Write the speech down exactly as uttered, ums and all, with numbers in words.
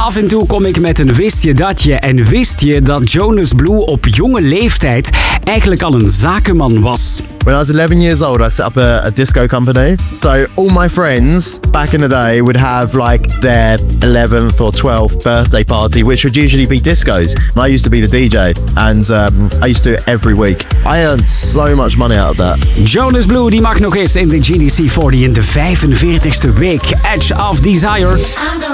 Af en toe kom ik met een wist je dat je en wist je dat Jonas Blue op jonge leeftijd eigenlijk al een zakenman was. When I was eleven years old, I set up a, a disco company. So all my friends back in the day would have like their eleventh or twelfth birthday party, which would usually be discos. And I used to be the D J, and um, I used to do it every week. I earned so much money out of that. Jonas Blue die mag nog eens in de G D C veertig in de vijfenveertigste week. Edge of Desire.